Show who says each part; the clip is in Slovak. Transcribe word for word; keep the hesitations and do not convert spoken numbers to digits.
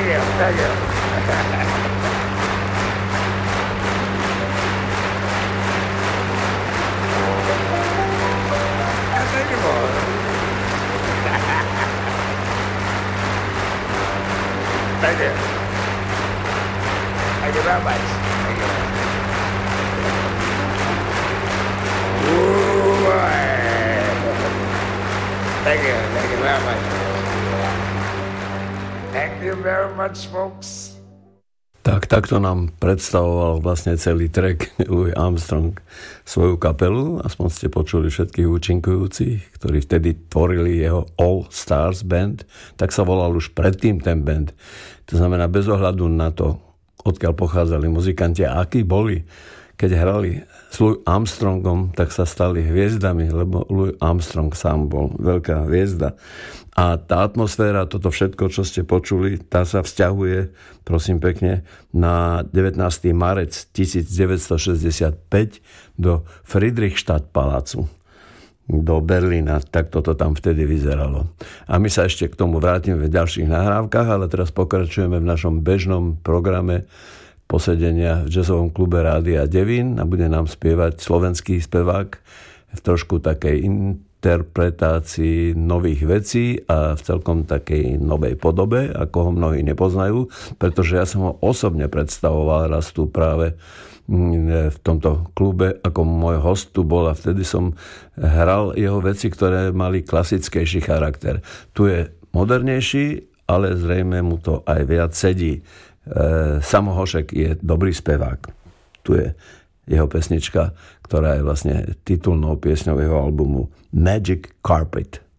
Speaker 1: Thank you, thank you. Thank you, boy. Thank you. Thank you very much. Thank you. Ooh, boy. Thank you. Thank you very much. Thank you very much, folks.
Speaker 2: Tak, takto nám predstavoval vlastne celý track Louis Armstrong svoju kapelu. Aspoň ste počuli všetkých účinkujúcich, ktorí vtedy tvorili jeho All Stars Band. Tak sa volal už predtým ten band. To znamená, bez ohľadu na to, odkiaľ pochádzali muzikanti a akí boli, keď hrali s Louis Armstrongom, tak sa stali hviezdami, lebo Louis Armstrong sám bol veľká hviezda. A tá atmosféra, toto všetko, čo ste počuli, tá sa vzťahuje, prosím pekne, na devätnásteho marca devätnásťstošesťdesiatpäť do Friedrichstadt palácu, do Berlína. Tak toto tam vtedy vyzeralo. A my sa ešte k tomu vrátime v ďalších nahrávkach, ale teraz pokračujeme v našom bežnom programe posedenia v jazzovom klube Rádia Devín a bude nám spievať slovenský spevák v trošku takej interpretácii nových vecí a v celkom takej novej podobe, ako ho mnohí nepoznajú, pretože ja som ho osobne predstavoval raz tu práve v tomto klube, ako môj host tu bol a vtedy som hral jeho veci, ktoré mali klasickejší charakter. Tu je modernejší, ale zrejme mu to aj viac sedí. Samo Hošek je dobrý spevák. Tu je jeho pesnička, ktorá je vlastne titulnou piesňou jeho albumu Magic Carpet.